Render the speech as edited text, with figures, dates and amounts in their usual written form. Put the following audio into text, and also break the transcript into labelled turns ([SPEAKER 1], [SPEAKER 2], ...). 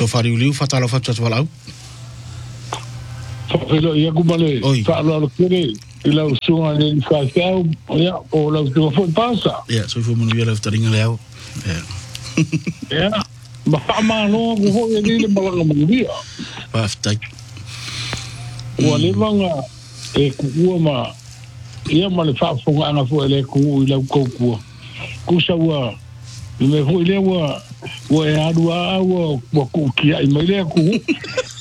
[SPEAKER 1] to fari uliu fatalo fatu wala
[SPEAKER 2] Pero ia kumale fa lo kere ila usunga le fa sao ya o la que foi pasa
[SPEAKER 1] ya so foi munu ia taringa leo
[SPEAKER 2] ya ma fa ma no ko ho ia le malanga mo dia
[SPEAKER 1] pa ftai
[SPEAKER 2] o le vanga e ku ma ia ma le fa fonga ana fo ele ku ila ku sa wa me foi le wa e adua wa ku ki ai mai le ku